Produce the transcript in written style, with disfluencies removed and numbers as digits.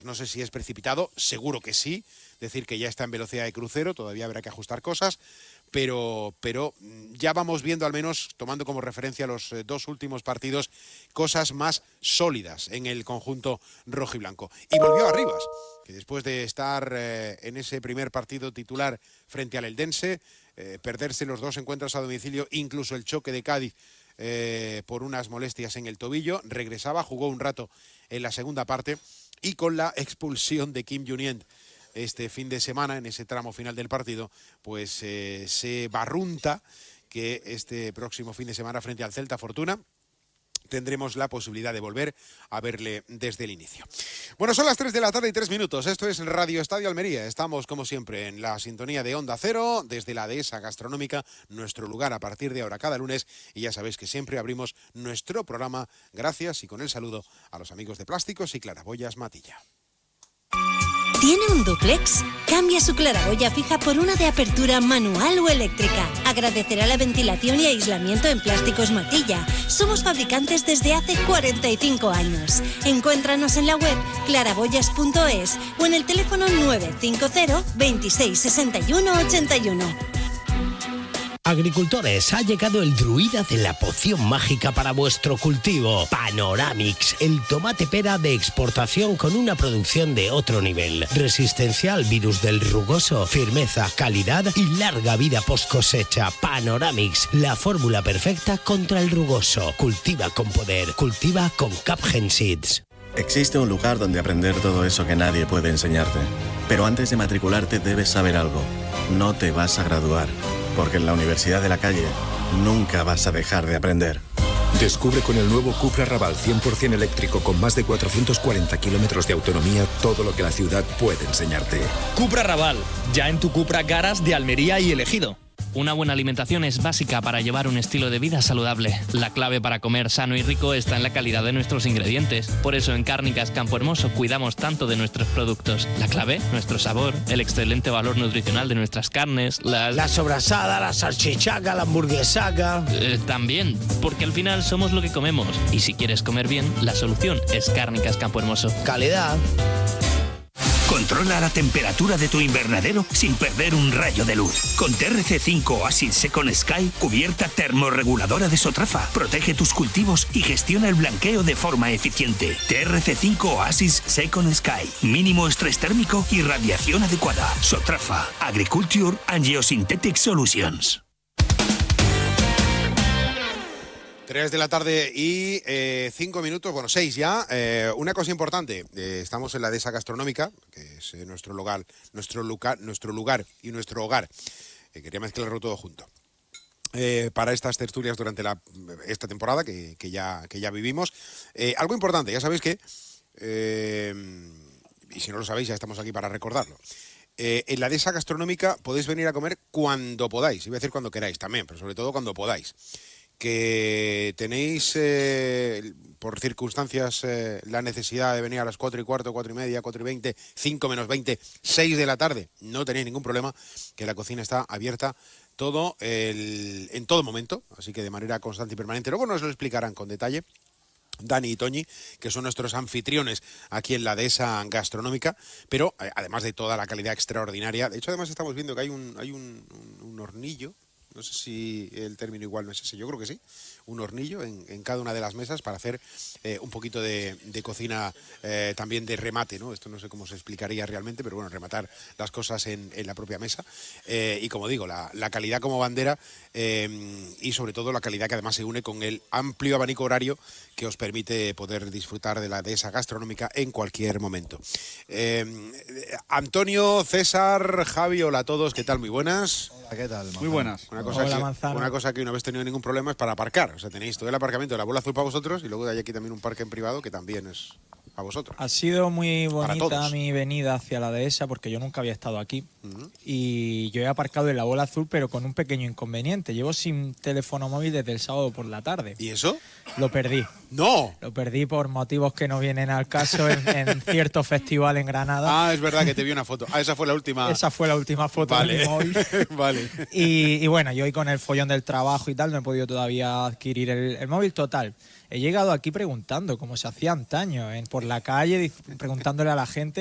No sé si es precipitado, seguro que sí, decir que ya está en velocidad de crucero, todavía habrá que ajustar cosas, pero ya vamos viendo, al menos tomando como referencia los dos últimos partidos, cosas más sólidas en el conjunto rojiblanco. Y volvió a Rivas, que después de estar en ese primer partido titular frente al Eldense, perderse los dos encuentros a domicilio, incluso el choque de Cádiz, por unas molestias en el tobillo, regresaba, jugó un rato en la segunda parte, y con la expulsión de Kim Junient este fin de semana, en ese tramo final del partido, pues se barrunta que este próximo fin de semana frente al Celta Fortuna tendremos la posibilidad de volver a verle desde el inicio. Bueno, son las 3 de la tarde y 3 minutos. Esto es Radio Estadio Almería. Estamos, como siempre, en la sintonía de Onda Cero, desde la Dehesa Gastronómica, nuestro lugar a partir de ahora cada lunes. Y ya sabéis que siempre abrimos nuestro programa gracias y con el saludo a los amigos de Plásticos y Claraboyas Matilla. ¿Tiene un dúplex? Cambia su claraboya fija por una de apertura manual o eléctrica. Agradecerá la ventilación y aislamiento en Plásticos Matilla. Somos fabricantes desde hace 45 años. Encuéntranos en la web claraboyas.es o en el teléfono 950 26 61 81. Agricultores, ha llegado el druida de la poción mágica para vuestro cultivo. Panoramix, el tomate pera de exportación con una producción de otro nivel. Resistencia al virus del rugoso, firmeza, calidad y larga vida post cosecha. Panoramix, la fórmula perfecta contra el rugoso. Cultiva con poder, cultiva con Capgen Seeds. Existe un lugar donde aprender todo eso que nadie puede enseñarte. Pero antes de matricularte debes saber algo. No te vas a graduar. Porque en la Universidad de la Calle nunca vas a dejar de aprender. Descubre con el nuevo Cupra Raval 100% eléctrico con más de 440 kilómetros de autonomía todo lo que la ciudad puede enseñarte. Cupra Raval, ya en tu Cupra Garage de Almería y El Ejido. Una buena alimentación es básica para llevar un estilo de vida saludable. La clave para comer sano y rico está en la calidad de nuestros ingredientes. Por eso en Cárnicas Campo Hermoso cuidamos tanto de nuestros productos. La clave, nuestro sabor, el excelente valor nutricional de nuestras carnes, La sobrasada, la salchichaca, la hamburguesaca... También, porque al final somos lo que comemos. Y si quieres comer bien, la solución es Cárnicas Campo Hermoso. Calidad. Controla la temperatura de tu invernadero sin perder un rayo de luz. Con TRC5 Oasis Second Sky, cubierta termorreguladora de Sotrafa. Protege tus cultivos y gestiona el blanqueo de forma eficiente. TRC5 Oasis Second Sky. Mínimo estrés térmico y radiación adecuada. Sotrafa. Agriculture and Geosynthetic Solutions. 3 de la tarde y 5 minutos, bueno, 6 ya. Una cosa importante, estamos en la Dehesa Gastronómica, que es nuestro lugar y nuestro hogar. Quería mezclarlo todo junto. Para estas tertulias durante esta temporada que ya vivimos. Algo importante, ya sabéis que, y si no lo sabéis, ya estamos aquí para recordarlo. En la Dehesa Gastronómica podéis venir a comer cuando podáis, iba a decir cuando queráis también, pero sobre todo cuando podáis. Que tenéis, por circunstancias, la necesidad de venir a las 4:15, 4:30, 4:20, 5 menos 20, 6 de la tarde, no tenéis ningún problema, que la cocina está abierta en todo momento, así que de manera constante y permanente. Luego nos lo explicarán con detalle Dani y Toñi, que son nuestros anfitriones aquí en la Dehesa Gastronómica, pero además de toda la calidad extraordinaria, de hecho además estamos viendo que hay un hornillo. No sé si el término igual no es ese, yo creo que sí, un hornillo en cada una de las mesas para hacer un poquito de cocina también de remate, ¿no? Esto no sé cómo se explicaría realmente, pero bueno, rematar las cosas en la propia mesa. Y como digo, la calidad como bandera y sobre todo la calidad que además se une con el amplio abanico horario que os permite poder disfrutar de la Dehesa Gastronómica en cualquier momento. Antonio, César, Javi, hola a todos, ¿qué tal? Muy buenas. Hola, ¿qué tal? Muy buenas. Una cosa que no habéis tenido ningún problema es para aparcar. O sea, tenéis todo el aparcamiento de la Bola Azul para vosotros y luego hay aquí también un parque en privado que también es a vosotros. Ha sido muy bonita mi venida hacia la Dehesa porque yo nunca había estado aquí. Y yo he aparcado en la Bola Azul, pero con un pequeño inconveniente. Llevo sin teléfono móvil desde el sábado por la tarde. ¿Y eso? Lo perdí. ¡No! Lo perdí por motivos que no vienen al caso en cierto festival en Granada. Ah, es verdad que te vi una foto. Ah, esa fue la última. Esa fue la última foto de mi móvil. Vale. Y bueno, yo hoy con el follón del trabajo y tal no he podido todavía adquirir el móvil total. he llegado aquí preguntando, como se hacía antaño, por la calle, preguntándole a la gente